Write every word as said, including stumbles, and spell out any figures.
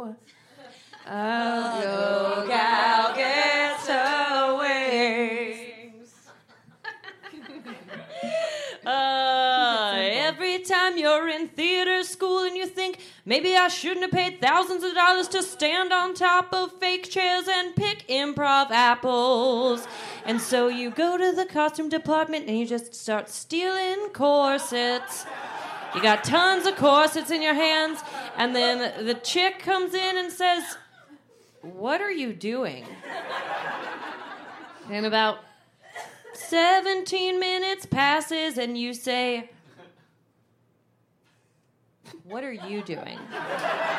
I'll go, gal gets her wings. Uh, every time you're in theater school and you think, maybe I shouldn't have paid thousands of dollars to stand on top of fake chairs and pick improv apples. And so you go to the costume department and you just start stealing corsets. You got tons of corsets in your hands, and then the chick comes in and says, "What are you doing?" And about seventeen minutes passes, and you say, "What are you doing?"